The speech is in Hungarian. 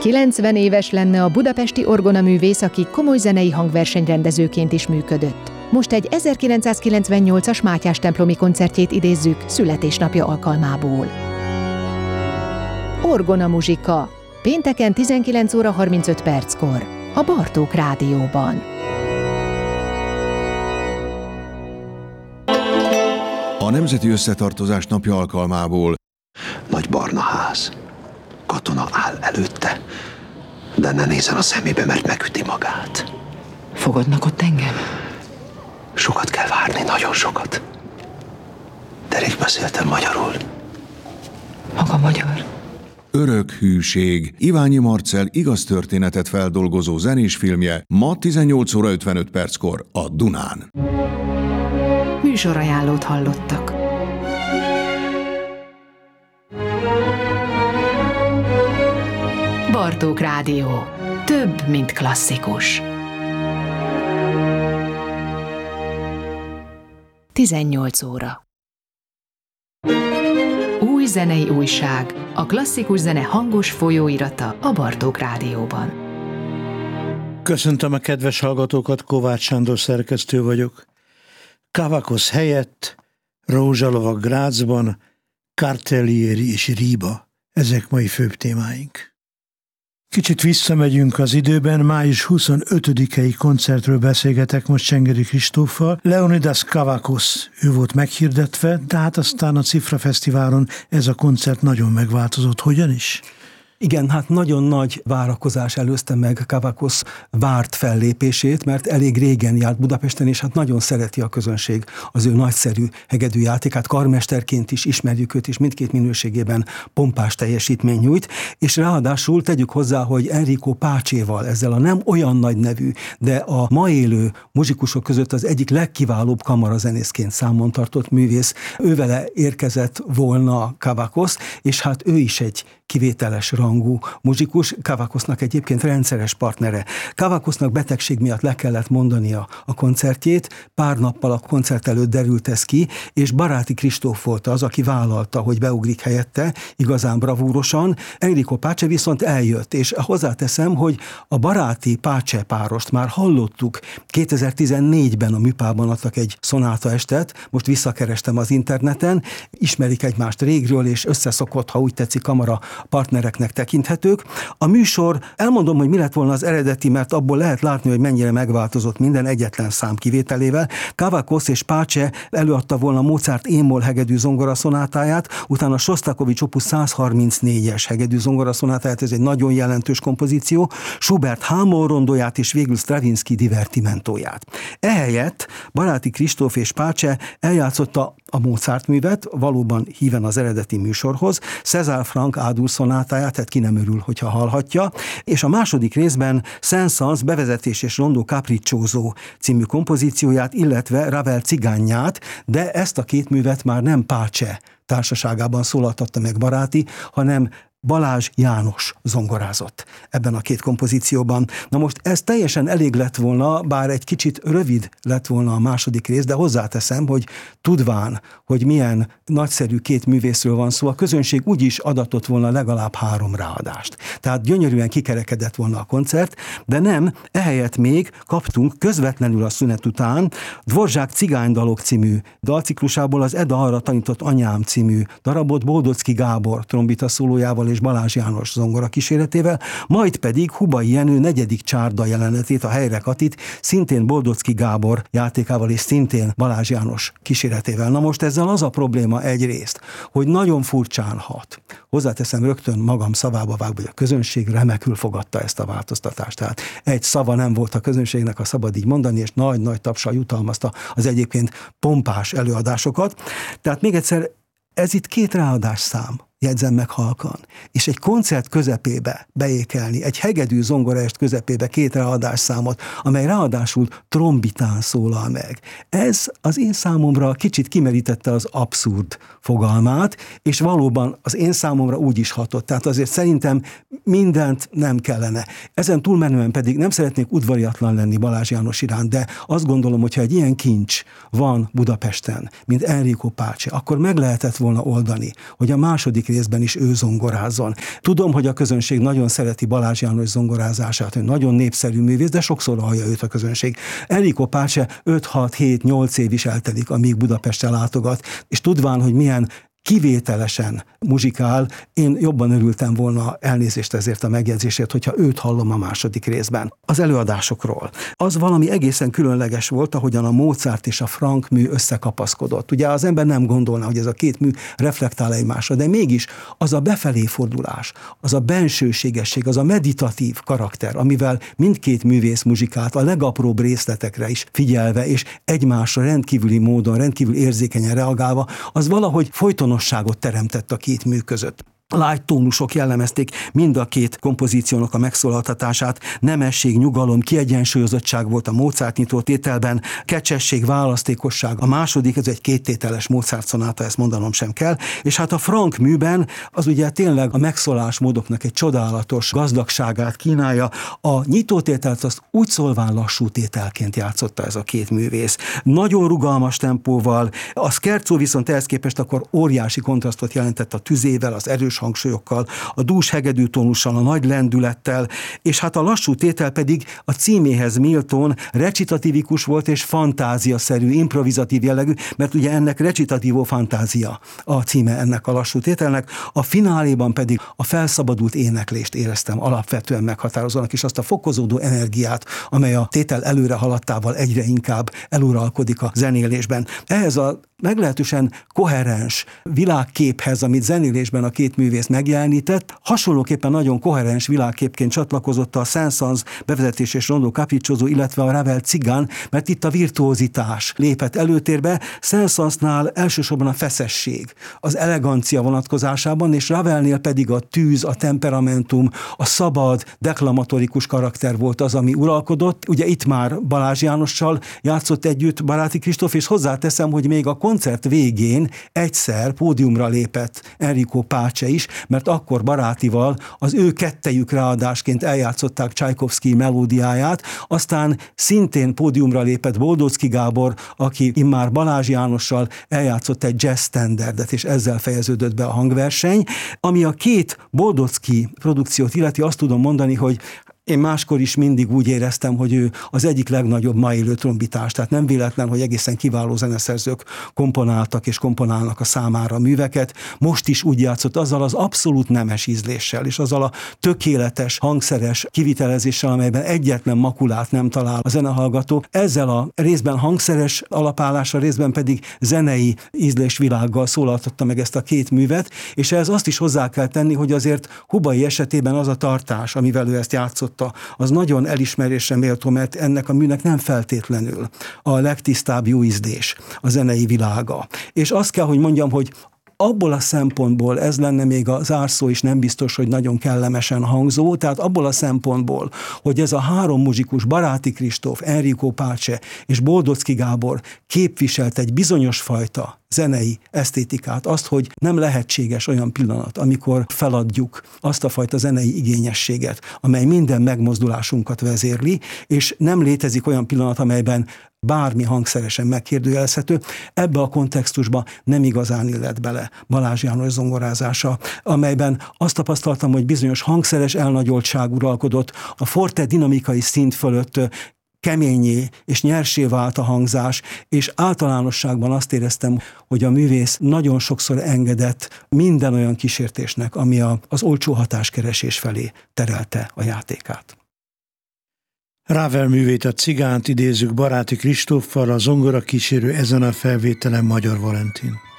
90 éves lenne a budapesti orgonaművész, aki komoly zenei hangversenyrendezőként is működött. Most egy 1998-as Mátyás templomi koncertjét idézzük születésnapja alkalmából. Orgona muzsika. Pénteken 19 óra 35 perckor. A Bartók Rádióban. A Nemzeti Összetartozás napja alkalmából. Nagy barna ház. Katona áll előtte, de ne nézzen a szemébe, mert megüti magát. Fogadnak ott engem? Sokat kell várni, nagyon sokat. De rég beszéltem magyarul. Maga magyar? Örök hűség. Iványi Marcell igaz történetet feldolgozó zenés filmje ma 18 óra 55 perckor a Dunán. Műsorajánlót hallottak. Bartók Rádió. Több, mint klasszikus. 18 óra. Új zenei újság. A klasszikus zene hangos folyóirata a Bartók Rádióban. Köszöntöm a kedves hallgatókat, Kovács Sándor szerkesztő vagyok. Kavakosz helyett Rózsalovag Grazban, Cartellieri és Riba. Ezek mai főbb témáink. Kicsit visszamegyünk az időben, május 25-i koncertről beszélgetek most Csengeri Kristóffal. Leonidas Kavakosz, ő volt meghirdetve, de hát aztán a Cifra Fesztiválon ez a koncert nagyon megváltozott. Hogyan is? Igen, hát nagyon nagy várakozás előzte meg Kavakosz várt fellépését, mert elég régen járt Budapesten, és hát nagyon szereti a közönség az ő nagyszerű hegedűjátékát. Karmesterként is ismerjük őt, és mindkét minőségében pompás teljesítmény nyújt, és ráadásul tegyük hozzá, hogy Enrico Pacéval, ezzel a nem olyan nagy nevű, de a ma élő muzsikusok között az egyik legkiválóbb kamarazenészként számon tartott művész, ővele érkezett volna Kavakosz, és hát ő is egy kivételes rangú muzsikus, Kavakosznak egyébként rendszeres partnere. Kavakosznak betegség miatt le kellett mondania a koncertjét, pár nappal a koncert előtt derült ez ki, és Baráti Kristóf volt az, aki vállalta, hogy beugrik helyette, igazán bravúrosan. Enrico Pace viszont eljött, és hozzáteszem, hogy a Baráti Pace párost már hallottuk, 2014-ben a Műpában adtak egy szonáta estet, most visszakerestem az interneten, ismerik egymást régről, és összeszokott, ha úgy tetszik, kamara partnereknek tekinthetők. A műsor, elmondom, hogy mi lett volna az eredeti, mert abból lehet látni, hogy mennyire megváltozott minden egyetlen szám kivételével. Kavakosz és Pace előadta volna Mozart Én-moll hegedű zongoraszonátáját, utána Sostakovich opus 134-es hegedű zongoraszonátáját, ez egy nagyon jelentős kompozíció, Schubert H-moll rondóját és végül Stravinsky divertimentóját. Ehelyett Baráti Kristóf és Pace eljátszotta a Mozart művet, valóban híven az eredeti műsorhoz, César Franck A-dur szonátáját, tehát ki nem örül, hogyha hallhatja, és a második részben Saint-Saëns bevezetés és rondó Capriccioso című kompozícióját, illetve Ravel cigányját, de ezt a két művet már nem Pace társaságában szólaltatta meg Baráti, hanem Balázs János zongorázott ebben a két kompozícióban. Na most ez teljesen elég lett volna, bár egy kicsit rövid lett volna a második rész, de hozzáteszem, hogy tudván, hogy milyen nagyszerű két művészről van szó, a közönség úgyis adatott volna legalább 3 ráadást. Tehát gyönyörűen kikerekedett volna a koncert, de nem, ehelyett még kaptunk közvetlenül a szünet után Dvorzsák Cigánydalok című dalciklusából az Eda arra tanított anyám című darabot Boldocki Gábor trombita szólójával és Balázs János zongora kíséretével, majd pedig Hubai Jenő 4. csárda jelenetét, a Helyre Katit, szintén Boldocki Gábor játékával és szintén Balázs János kíséretével. Na most ezzel az a probléma egyrészt, hogy nagyon furcsán hat. Hozzáteszem, rögtön magam szavába vágva, hogy a közönség remekül fogadta ezt a változtatást. Tehát egy szava nem volt a közönségnek, a szabad így mondani, és nagy-nagy tapsal jutalmazta az egyébként pompás előadásokat. Tehát még egyszer, ez itt 2 ráadásszám, jegyzem meg halkan, és egy koncert közepébe beékelni, egy hegedű zongoraest közepébe 2 ráadásszámot, amely ráadásul trombitán szólal meg. Ez az én számomra kicsit kimerítette az abszurd fogalmát, és valóban az én számomra úgy is hatott. Tehát azért szerintem mindent nem kellene. Ezen túlmenően pedig nem szeretnék udvariatlan lenni Balázs János iránt, de azt gondolom, hogyha egy ilyen kincs van Budapesten, mint Enrico Pace, akkor meg lehetett volna oldani, hogy a második részben is ő zongorázzon. Tudom, hogy a közönség nagyon szereti Balázs János zongorázását, hogy nagyon népszerű művész, de sokszor hallja őt a közönség. Enrico Pace 5-6-7-8 év is eltelik, amíg Budapestre látogat, és tudván, hogy milyen kivételesen muzsikál, én jobban örültem volna, elnézést ezért a megjegyzésért, hogyha őt hallom a második részben. Az előadásokról. Az valami egészen különleges volt, ahogyan a Mozart és a Franck mű összekapaszkodott. Ugye az ember nem gondolná, hogy ez a két mű reflektál egymásra, de mégis az a befelé fordulás, az a bensőségesség, az a meditatív karakter, amivel mindkét művész muzsikált, a legapróbb részletekre is figyelve, és egymásra rendkívüli módon, rendkívül érzékenyen reagálva, az valahogy folytonosságot teremtett a két mű között. Light tónusok jellemezték mind a két kompozíciónak a megszólaltatását, nemesség, nyugalom, kiegyensúlyozottság volt a Mozart nyitó tételben, kecsesség, választékosság. A második, ez egy kéttételes Mozart szonáta, ezt mondanom sem kell, és hát a Franck műben az ugye tényleg a megszólásmódoknak egy csodálatos gazdagságát kínálja. A nyitótételt azt úgy szólván lassú tételként játszotta ez a két művész. Nagyon rugalmas tempóval, a scherzo viszont ehhez képest akkor óriási kontrasztot jelentett a tüzével, az erős hangsúlyokkal, a dús hegedű tónussal, a nagy lendülettel, és hát a lassú tétel pedig a címéhez méltón recitatívikus volt és fantáziaszerű, improvizatív jellegű, mert ugye ennek recitativo fantázia a címe ennek a lassú tételnek, a fináléban pedig a felszabadult éneklést éreztem alapvetően meghatározónak, és azt a fokozódó energiát, amely a tétel előre haladtával egyre inkább eluralkodik a zenélésben. Ehhez a meglehetősen koherens világképhez, amit zenélésben a két művész megjelenített, hasonlóképpen nagyon koherens világképként csatlakozott a Saint-Saëns bevezetés és Rondo Capriccioso, illetve a Ravel cigán, mert itt a virtuózitás lépett előtérbe, Saint-Saënsnál elsősorban a feszesség, az elegancia vonatkozásában, és Ravelnél pedig a tűz, a temperamentum, a szabad, deklamatorikus karakter volt az, ami uralkodott. Ugye itt már Balázs Jánossal játszott együtt Baráti Kristóf, és hozzáteszem, hogy még a koncert végén egyszer pódiumra lépett Enrico Pace is, mert akkor Barátival az ő kettejük ráadásként eljátszották Csajkovszky melódiáját, aztán szintén pódiumra lépett Boldóczky Gábor, aki immár Balázs Jánossal eljátszott egy jazz standardet, és ezzel fejeződött be a hangverseny. Ami a két Boldóczky produkciót illeti, azt tudom mondani, hogy én máskor is mindig úgy éreztem, hogy ő az egyik legnagyobb ma élő trombitás, tehát nem véletlen, hogy egészen kiváló zeneszerzők komponáltak és komponálnak a számára műveket. Most is úgy játszott azzal az abszolút nemes ízléssel, és azzal a tökéletes hangszeres kivitelezéssel, amelyben egyetlen makulát nem talál a zenehallgató. Ezzel a részben hangszeres alapállással, részben pedig zenei ízlésvilággal szólaltatta meg ezt a két művet, és ehhez azt is hozzá kell tenni, hogy azért Hubay esetében az a tartás, amivel ő ezt játszott, az nagyon elismerésre méltó, mert ennek a műnek nem feltétlenül a legtisztább jó ízlés a zenei világa. És azt kell, hogy mondjam, hogy abból a szempontból ez lenne még a zárszó is nem biztos, hogy nagyon kellemesen hangzó, tehát abból a szempontból, hogy ez a három muzsikus, Baráti Kristóf, Enrico Pace és Boldóczky Gábor képviselt egy bizonyos fajta zenei esztétikát, azt, hogy nem lehetséges olyan pillanat, amikor feladjuk azt a fajta zenei igényességet, amely minden megmozdulásunkat vezérli, és nem létezik olyan pillanat, amelyben bármi hangszeresen megkérdőjelezhető. Ebbe a kontextusba nem igazán illet bele Balázs János zongorázása, amelyben azt tapasztaltam, hogy bizonyos hangszeres elnagyoltság uralkodott, a forte dinamikai szint fölött keményé és nyersé vált a hangzás, és általánosságban azt éreztem, hogy a művész nagyon sokszor engedett minden olyan kísértésnek, ami az olcsó hatáskeresés felé terelte a játékát. Ravel művét, a Cigánt idézzük Baráti Kristóffal, a zongora kísérő ezen a felvételen Magyar Valentin.